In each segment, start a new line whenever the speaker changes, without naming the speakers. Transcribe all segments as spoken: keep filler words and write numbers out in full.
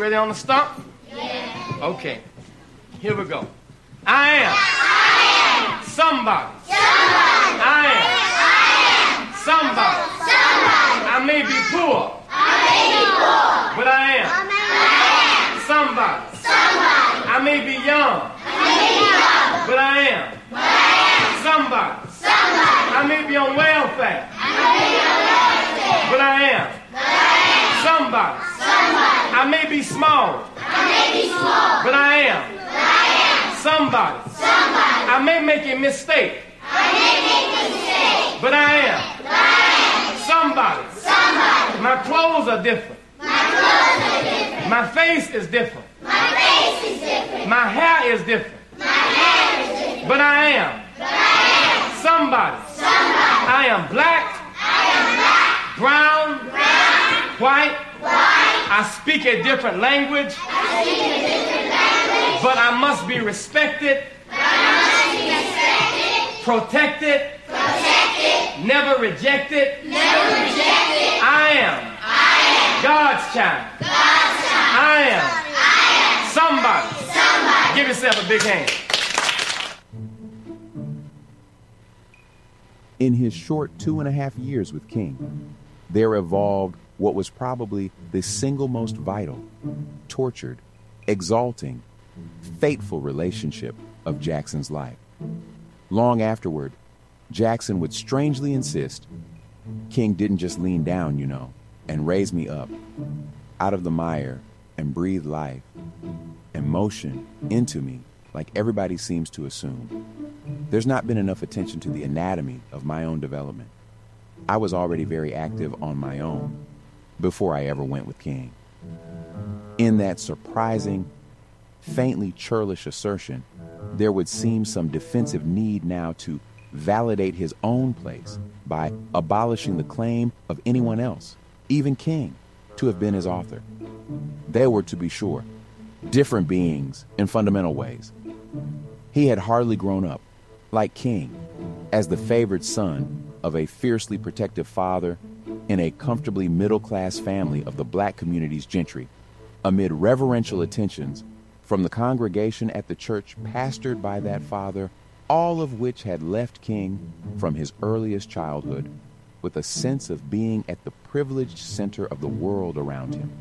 ready on the stump?
Yeah.
Okay. Here we go. I am.
I am.
Somebody.
Somebody.
I am.
I am.
Somebody.
Somebody.
I may be poor.
I may be poor.
But I am.
I am.
Somebody.
Somebody.
I may be young.
I may be young.
But I am.
But I am.
Somebody.
Somebody.
I may be on welfare.
I may be on welfare.
But I am.
But I am.
Somebody.
Somebody.
I may be small.
I may be small.
But I am.
But I am.
Somebody.
Somebody.
I may make a mistake.
I may make a mistake.
But I am.
But I am.
Somebody.
Somebody.
My clothes are different.
My clothes are different.
My face is different.
My face is different.
My hair is different.
My hair is different.
But I am.
But I am.
Somebody.
Somebody.
I am black.
I am black.
Brown.
Brown.
White.
White.
I speak a different language.
I speak a different language.
But I must be respected.
But I must be respected.
Protected.
Protected.
Never rejected.
Never rejected.
I am.
I am.
God's child.
God's child.
I am.
I am.
Somebody.
Somebody.
Give yourself a big hand.
In his short two and a half years with King, there evolved what was probably the single most vital, tortured, exalting, fateful relationship of Jackson's life. Long afterward, Jackson would strangely insist, King didn't just lean down, you know, and raise me up out of the mire and breathe life and motion into me like everybody seems to assume. There's not been enough attention to the anatomy of my own development. I was already very active on my own before I ever went with King. In that surprising, faintly churlish assertion, there would seem some defensive need now to validate his own place by abolishing the claim of anyone else, even King, to have been his author. They were, to be sure, different beings in fundamental ways. He had hardly grown up, like King, as the favored son of a fiercely protective father in a comfortably middle-class family of the black community's gentry, amid reverential attentions from the congregation at the church pastored by that father, all of which had left King from his earliest childhood with a sense of being at the privileged center of the world around him.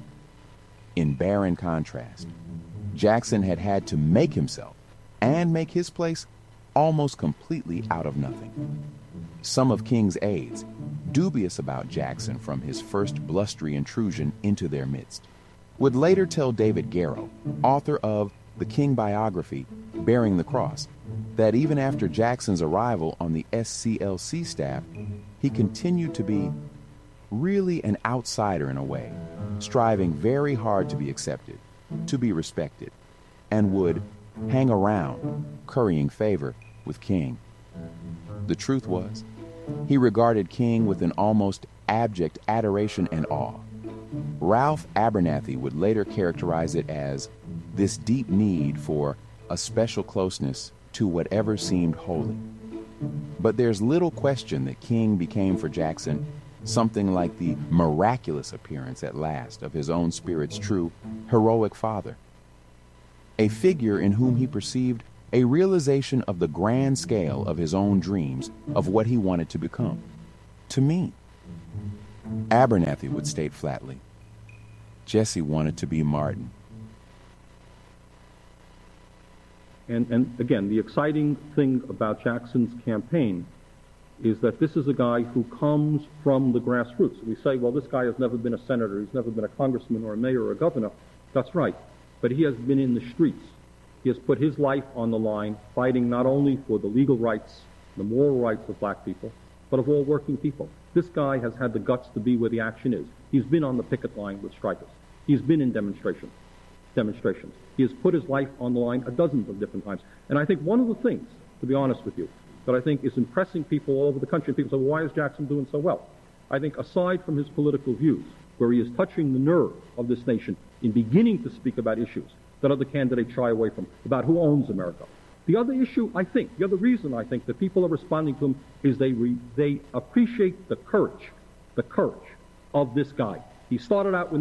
In barren contrast, Jackson had had to make himself and make his place almost completely out of nothing. Some of King's aides, dubious about Jackson from his first blustery intrusion into their midst, would later tell David Garrow, author of the King biography, Bearing the Cross, that even after Jackson's arrival on the S C L C staff, he continued to be really an outsider in a way, striving very hard to be accepted, to be respected, and would hang around, currying favor with King. The truth was, he regarded King with an almost abject adoration and awe. Ralph Abernathy would later characterize it as this deep need for a special closeness to whatever seemed holy. But there's little question that King became for Jackson something like the miraculous appearance at last of his own spirit's true, heroic father. A figure in whom he perceived a realization of the grand scale of his own dreams of what he wanted to become. To me, Abernathy would state flatly, Jesse wanted to be Martin.
And, and again, the exciting thing about Jackson's campaign is that this is a guy who comes from the grassroots. We say, well, this guy has never been a senator, he's never been a congressman or a mayor or a governor. That's right. But he has been in the streets. He has put his life on the line, fighting not only for the legal rights, the moral rights of black people, but of all working people. This guy has had the guts to be where the action is. He's been on the picket line with strikers. He's been in demonstrations. demonstrations. He has put his life on the line a dozen of different times. And I think one of the things, to be honest with you, that I think is impressing people all over the country, people say, well, why is Jackson doing so well? I think aside from his political views, where he is touching the nerve of this nation in beginning to speak about issues that other candidates shy away from, about who owns America. The other issue, I think, the other reason I think that people are responding to him is they re, they appreciate the courage, the courage of this guy. He started out with nothing.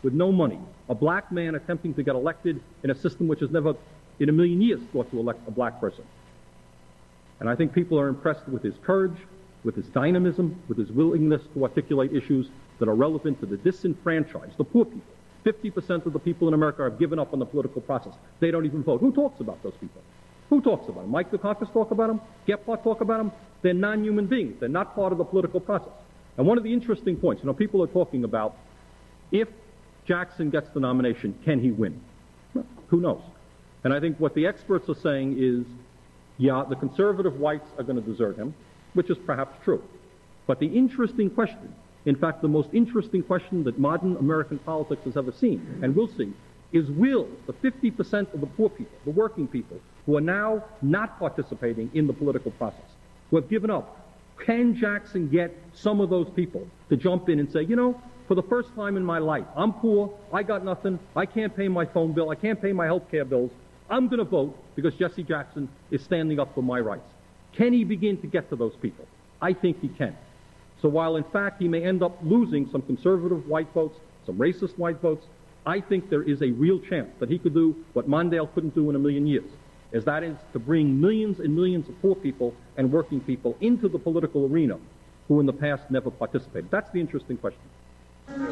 with no money, a black man attempting to get elected in a system which has never in a million years thought to elect a black person. And I think people are impressed with his courage, with his dynamism, with his willingness to articulate issues that are relevant to the disenfranchised, the poor people. fifty percent of the people in America have given up on the political process. They don't even vote. Who talks about those people? Who talks about them? Mike Dukakis talk about them? Gephardt talk about them? They're non-human beings. They're not part of the political process. And one of the interesting points, you know, people are talking about, if Jackson gets the nomination, can he win? Well, who knows? And I think what the experts are saying is, yeah, the conservative whites are going to desert him, which is perhaps true. But the interesting question, in fact, the most interesting question that modern American politics has ever seen, and will see, is will the fifty percent of the poor people, the working people, who are now not participating in the political process, who have given up, can Jackson get some of those people to jump in and say, you know, for the first time in my life, I'm poor, I got nothing, I can't pay my phone bill, I can't pay my health care bills, I'm going to vote because Jesse Jackson is standing up for my rights. Can he begin to get to those people? I think he can. So while in fact he may end up losing some conservative white votes, some racist white votes, I think there is a real chance that he could do what Mondale couldn't do in a million years, as that is to bring millions and millions of poor people and working people into the political arena who in the past never participated. That's the interesting question.